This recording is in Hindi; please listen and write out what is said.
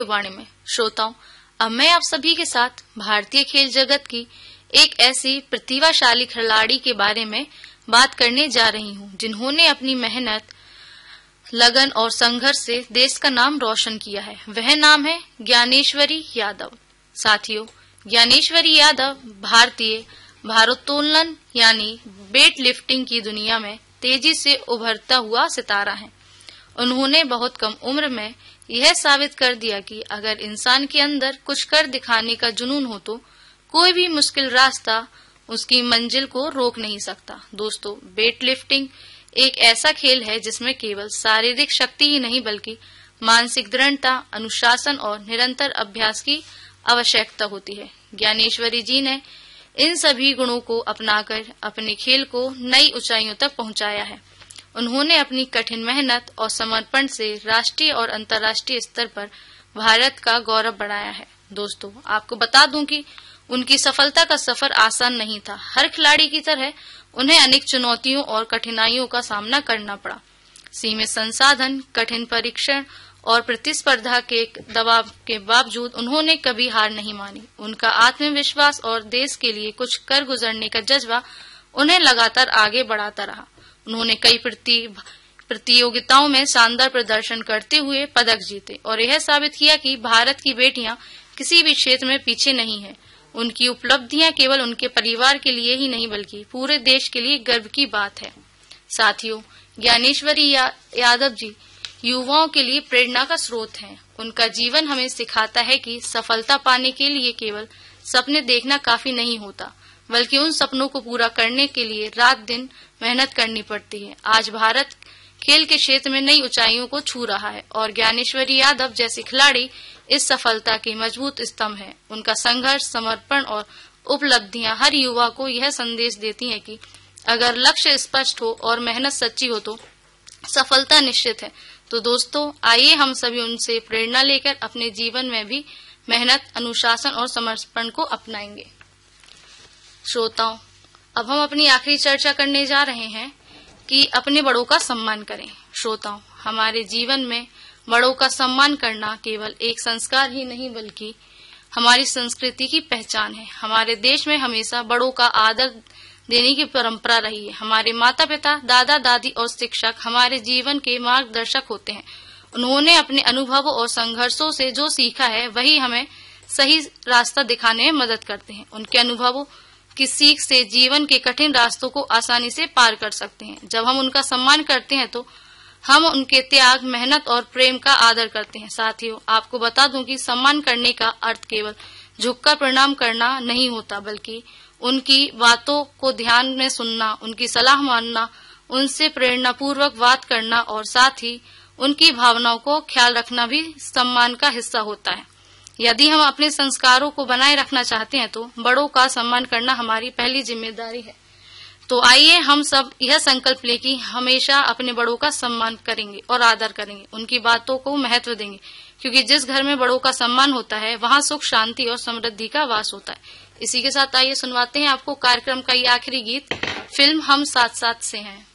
वाणी में श्रोताओं, अब मैं आप सभी के साथ भारतीय खेल जगत की एक ऐसी प्रतिभाशाली खिलाड़ी के बारे में बात करने जा रही हूं, जिन्होंने अपनी मेहनत, लगन और संघर्ष से देश का नाम रोशन किया है। वह नाम है ज्ञानेश्वरी यादव। साथियों, ज्ञानेश्वरी यादव भारतीय भारोत्तोलन यानी वेट लिफ्टिंग की दुनिया में तेजी से उभरता हुआ सितारा है। उन्होंने बहुत कम उम्र में यह साबित कर दिया कि अगर इंसान के अंदर कुछ कर दिखाने का जुनून हो तो कोई भी मुश्किल रास्ता उसकी मंजिल को रोक नहीं सकता। दोस्तों, वेट लिफ्टिंग एक ऐसा खेल है जिसमें केवल शारीरिक शक्ति ही नहीं बल्कि मानसिक दृढ़ता, अनुशासन और निरंतर अभ्यास की आवश्यकता होती है। ज्ञानेश्वरी जी ने इन सभी गुणों को अपनाकर अपने खेल को नई ऊंचाइयों तक पहुंचाया है। उन्होंने अपनी कठिन मेहनत और समर्पण से राष्ट्रीय और अंतर्राष्ट्रीय स्तर पर भारत का गौरव बढ़ाया है। दोस्तों, आपको बता दूं कि उनकी सफलता का सफर आसान नहीं था। हर खिलाड़ी की तरह उन्हें अनेक चुनौतियों और कठिनाइयों का सामना करना पड़ा। सीमित संसाधन, कठिन परीक्षण और प्रतिस्पर्धा के दबाव के बावजूद उन्होंने कभी हार नहीं मानी। उनका आत्मविश्वास और देश के लिए कुछ कर गुजरने का जज्बा उन्हें लगातार आगे बढ़ाता रहा। उन्होंने कई प्रतियोगिताओं में शानदार प्रदर्शन करते हुए पदक जीते और यह साबित किया कि भारत की बेटियां किसी भी क्षेत्र में पीछे नहीं है। उनकी उपलब्धियां केवल उनके परिवार के लिए ही नहीं बल्कि पूरे देश के लिए गर्व की बात है। साथियों, ज्ञानेश्वरी यादव जी युवाओं के लिए प्रेरणा का स्रोत हैं। उनका जीवन हमें सिखाता है कि सफलता पाने के लिए केवल सपने देखना काफी नहीं होता, बल्कि उन सपनों को पूरा करने के लिए रात दिन मेहनत करनी पड़ती है। आज भारत खेल के क्षेत्र में नई ऊंचाइयों को छू रहा है और ज्ञानेश्वरी यादव जैसी खिलाड़ी इस सफलता के मजबूत स्तंभ है। उनका संघर्ष, समर्पण और उपलब्धियां हर युवा को यह संदेश देती हैं कि अगर लक्ष्य स्पष्ट हो और मेहनत सच्ची हो तो सफलता निश्चित है। तो दोस्तों, आइए हम सभी उनसे प्रेरणा लेकर अपने जीवन में भी मेहनत, अनुशासन और समर्पण को अपनाएंगे। श्रोताओं, अब हम अपनी आखिरी चर्चा करने जा रहे हैं कि अपने बड़ों का सम्मान करें। श्रोताओं, हमारे जीवन में बड़ों का सम्मान करना केवल एक संस्कार ही नहीं बल्कि हमारी संस्कृति की पहचान है। हमारे देश में हमेशा बड़ों का आदर देने की परंपरा रही है। हमारे माता पिता, दादा दादी और शिक्षक हमारे जीवन के मार्गदर्शक होते हैं। उन्होंने अपने अनुभवों और संघर्षों से जो सीखा है वही हमें सही रास्ता दिखाने में मदद करते हैं। उनके अनुभवों की सीख से जीवन के कठिन रास्तों को आसानी से पार कर सकते हैं। जब हम उनका सम्मान करते हैं तो हम उनके त्याग, मेहनत और प्रेम का आदर करते हैं। साथियों, आपको बता दूं कि सम्मान करने का अर्थ केवल झुककर प्रणाम करना नहीं होता, बल्कि उनकी बातों को ध्यान में सुनना, उनकी सलाह मानना, उनसे प्रेरणापूर्वक बात करना और साथ ही उनकी भावनाओं को ख्याल रखना भी सम्मान का हिस्सा होता है। यदि हम अपने संस्कारों को बनाए रखना चाहते हैं तो बड़ों का सम्मान करना हमारी पहली जिम्मेदारी है। तो आइए हम सब यह संकल्प लें कि हमेशा अपने बड़ों का सम्मान करेंगे और आदर करेंगे, उनकी बातों को महत्व देंगे, क्योंकि जिस घर में बड़ों का सम्मान होता है वहां सुख, शांति और समृद्धि का वास होता है। इसी के साथ आइए सुनवाते हैं आपको कार्यक्रम का ये आखिरी गीत फिल्म हम साथ साथ से हैं।